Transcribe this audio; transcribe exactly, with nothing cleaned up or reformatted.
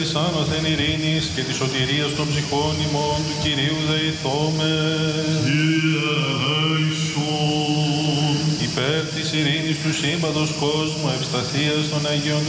Της άνωθεν ειρήνης και της σωτηρίας των ψυχών ημών του Κυρίου δεηθώμε. Κύριε ελέησον. Υπέρ της ειρήνης του σύμπαντος κόσμου, ευσταθίας των Αγίων